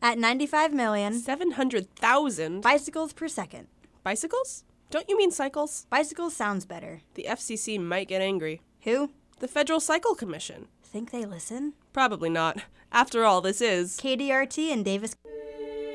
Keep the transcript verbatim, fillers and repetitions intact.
at ninety-five million seven hundred thousand bicycles per second. Bicycles? Don't you mean cycles? Bicycles sounds better. The F C C might get angry. Who? The Federal Cycle Commission. Think they listen? Probably not. After all, this is K D R T and Davis